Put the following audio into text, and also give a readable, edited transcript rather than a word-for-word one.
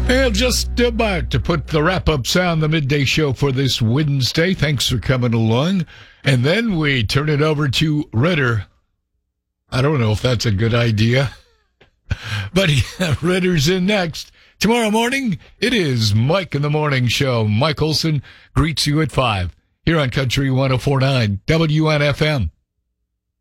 And just about to put the wrap-up sound, the midday show for this Wednesday. Thanks for coming along. And then we turn it over to Ritter. I don't know if that's a good idea, but Ritter's in next. Tomorrow morning, it is Mike in the Morning Show. Mike Olson greets you at 5 here on Country 104.9 WNFM.